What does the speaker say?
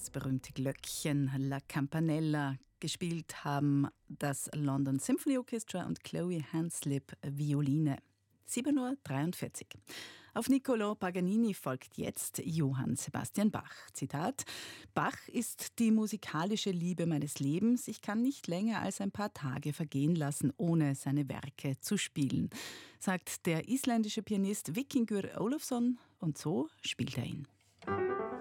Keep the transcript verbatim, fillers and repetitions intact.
das berühmte Glöckchen La Campanella. Gespielt haben das London Symphony Orchestra und Chloe Hanslip Violine. sieben Uhr dreiundvierzig. Auf Niccolò Paganini folgt jetzt Johann Sebastian Bach. Zitat: Bach ist die musikalische Liebe meines Lebens. Ich kann nicht länger als ein paar Tage vergehen lassen, ohne seine Werke zu spielen, sagt der isländische Pianist Vikingur Ólafsson, und so spielt er ihn.